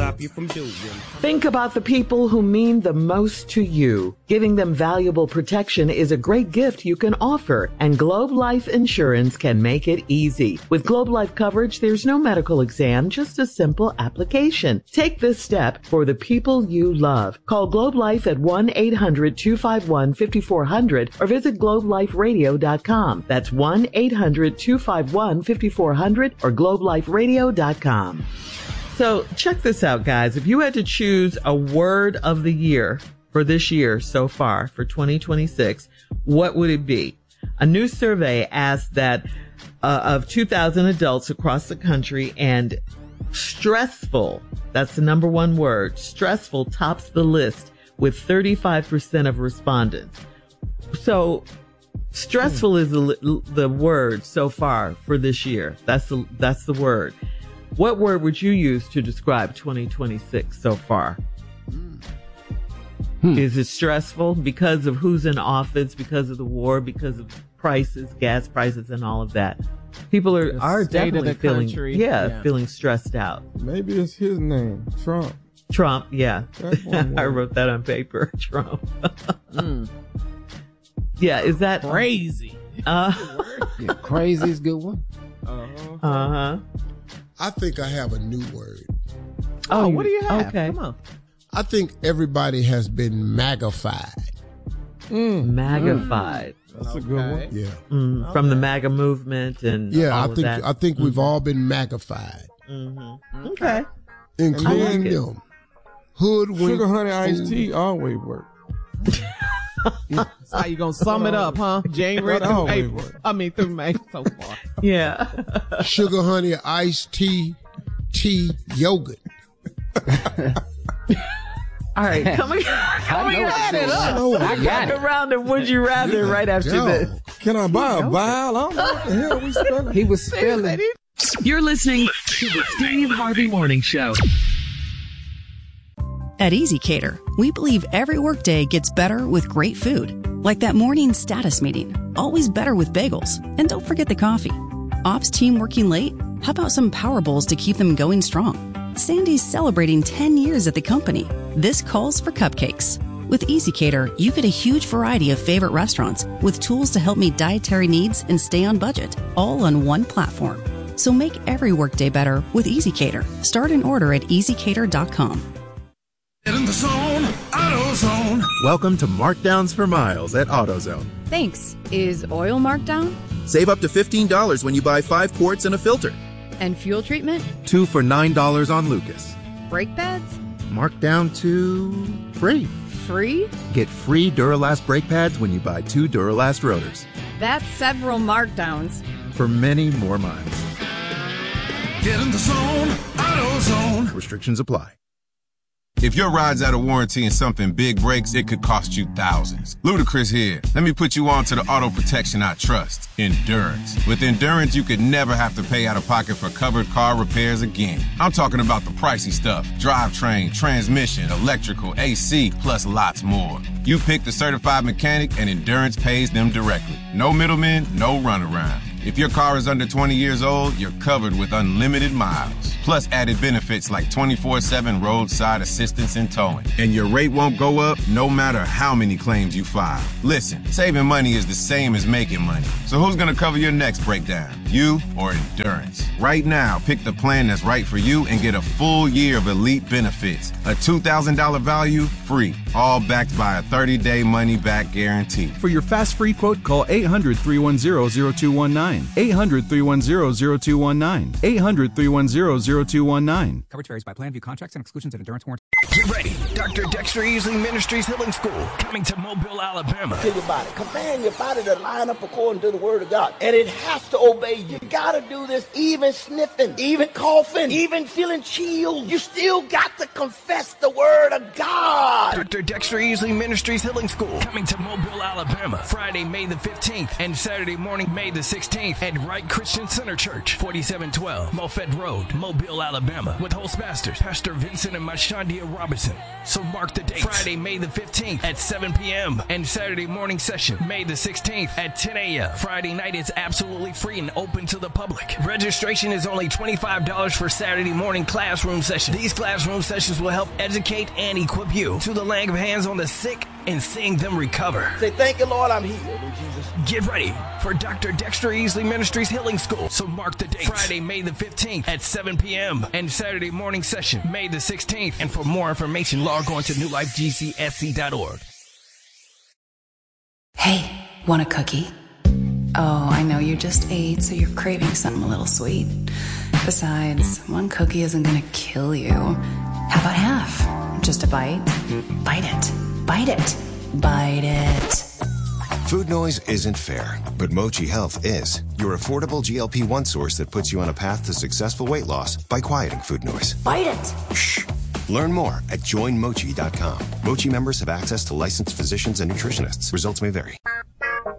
stop you from doing. Think about the people who mean the most to you. Giving them valuable protection is a great gift you can offer, and Globe Life Insurance can make it easy. With Globe Life coverage, there's no medical exam, just a simple application. Take this step for the people you love. Call Globe Life at 1-800-251-5400 or visit globeliferadio.com. That's 1-800-251-5400 or globeliferadio.com. So check this out, guys. If you had to choose a word of the year for this year so far, for 2026, what would it be? A new survey asked that of 2,000 adults across the country, and stressful, that's the number one word, stressful tops the list with 35% of respondents. So stressful is the word so far for this year. That's the word. What word would you use to describe 2026 so far? Is it stressful because of who's in office, because of the war, because of prices, gas prices, and all of that? People are definitely feeling stressed out. Maybe it's his name, Trump. Trump, yeah. I wrote that on paper, Trump. Yeah, is that crazy? Crazy is a good one. I think I have a new word. Oh, what do you have? Okay. Come on. I think everybody has been magnified. Magnified. That's a good one. Yeah. From the MAGA movement and all of that. I think we've all been magnified. Okay. Including them. Hoodwink. Sugar Honey Iced Tea always work. That's how you gonna sum it up, huh? January through April. Through May so far. Yeah. Sugar Honey Iced Tea Yogurt. All right, coming around to Would You Rather right after this. Can I buy a vial? I don't know what the hell we spelling. He was spelling. You're listening to the Steve Harvey Morning Show. At Easy Cater, we believe every workday gets better with great food. Like that morning status meeting, always better with bagels. And don't forget the coffee. Ops team working late? How about some power bowls to keep them going strong? Sandy's celebrating 10 years at the company. This calls for cupcakes. With Easy Cater, you get a huge variety of favorite restaurants with tools to help meet dietary needs and stay on budget, all on one platform. So make every workday better with Easy Cater. Start an order at easycater.com. Get in the zone, AutoZone. Welcome to Markdowns for Miles at AutoZone. Thanks. Is oil marked down? Save up to $15 when you buy 5 quarts and a filter. And fuel treatment? 2 for $9 on Lucas. Brake pads? Marked down to free. Free? Get free Duralast brake pads when you buy 2 Duralast rotors. That's several markdowns. For many more miles. Get in the zone, AutoZone. Restrictions apply. If your ride's out of warranty and something big breaks, it could cost you thousands. Ludacris here. Let me put you on to the auto protection I trust, Endurance. With Endurance, you could never have to pay out of pocket for covered car repairs again. I'm talking about the pricey stuff: drivetrain, transmission, electrical, AC, plus lots more. You pick the certified mechanic and Endurance pays them directly. No middlemen, no runaround. If your car is under 20 years old, you're covered with unlimited miles. Plus added benefits like 24/7 roadside assistance and towing. And your rate won't go up no matter how many claims you file. Listen, saving money is the same as making money. So who's gonna cover your next breakdown? You or Endurance? Right now, pick the plan that's right for you and get a full year of elite benefits. A $2,000 value, free. All backed by a 30-day money-back guarantee. For your fast free quote, call 800-310-0219. 800-310-0219. 800-310-0219. Coverage varies by plan, view contracts and exclusions and endurance warranty. Get ready. Dr. Dexter Easley Ministries Healing School coming to Mobile, Alabama. Think about it. Command your body to line up according to the word of God. And it has to obey you. You got to do this even sniffing, even coughing, even feeling chills. You still got to confess the word of God. Dr. Dexter Easley Ministries Healing School coming to Mobile, Alabama. Friday, May the 15th and Saturday morning, May the 16th at Wright Christian Center Church, 4712 Moffett Road, Mobile. Mobile, Alabama, with host pastors, Pastor Vincent and Mashandia Robinson. So mark the date, Friday, May the 15th at 7 p.m. and Saturday morning session, May the 16th at 10 a.m. Friday night is absolutely free and open to the public. Registration is only $25 for Saturday morning classroom session. These classroom sessions will help educate and equip you to the laying of hands on the sick and seeing them recover. Say, thank you, Lord, I'm healed in Jesus. Get ready for Dr. Dexter Easley Ministries Healing School. So mark the date, Friday, May the 15th at 7 p.m. and Saturday morning session, May the 16th. And for more information, log on to newlifegcsc.org. Hey, want a cookie? Oh, I know you just ate, so you're craving something a little sweet. Besides, one cookie isn't gonna kill you. How about half? Just a bite? Bite it. Bite it. Bite it. Food noise isn't fair, but Mochi Health is. Your affordable GLP-1 source that puts you on a path to successful weight loss by quieting food noise. Bite it. Shh. Learn more at joinmochi.com. Mochi members have access to licensed physicians and nutritionists. Results may vary.